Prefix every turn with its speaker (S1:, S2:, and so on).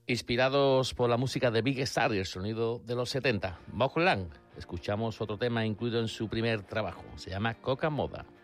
S1: Inspirados por la música de Big Star y el sonido de los 70, Bob Lang, escuchamos otro tema incluido en su primer trabajo, se llama Coca Moda.